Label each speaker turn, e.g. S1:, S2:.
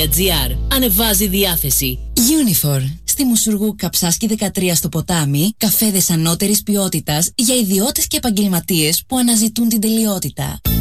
S1: Ανεβάζει διάθεση.
S2: Unifor. Στη Μουσουργού Καψάσκη 13 στο Ποτάμι, καφέδες ανώτερης ποιότητας για ιδιώτες και επαγγελματίες που αναζητούν την τελειότητα.